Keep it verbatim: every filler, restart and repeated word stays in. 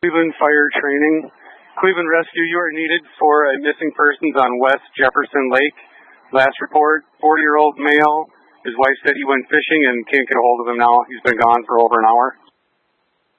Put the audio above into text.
Cleveland Fire Training. Cleveland Rescue, you are needed for a missing persons on West Jefferson Lake. Last report, forty-year-old male. His wife said he went fishing and can't get a hold of him now. He's been gone for over an hour.